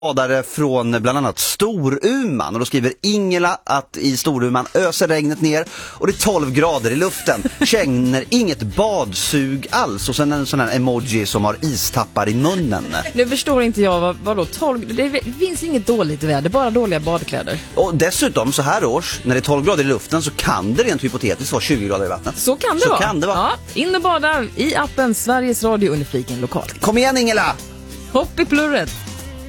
badare från bland annat Storuman, och då skriver Ingela att i Storuman öser regnet ner och det är 12 grader i luften. Känner inget badsug alls, och sen en sån här emoji som har istappar i munnen. Nu förstår inte jag vad då 12, det finns inget dåligt väder, bara dåliga badkläder. Och dessutom så här års, när det är 12 grader i luften, så kan det rent hypotetiskt vara 20 grader i vattnet. Så kan det vara. Ja, in och bada i appen Sveriges Radio under fliken lokalt. Kom igen Ingela! Hopp i plurret!